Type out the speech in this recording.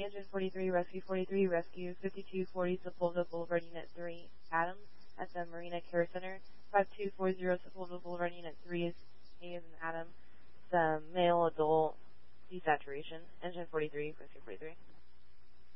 City, Engine 43, Rescue 43, Rescue 5240, Sepulveda Boulevard, Unit 3, Adams, at the Marina Care Center. 5240, Sepulveda Boulevard, Unit 3 is A as in Adam. The male adult desaturation. Engine 43, Rescue 43.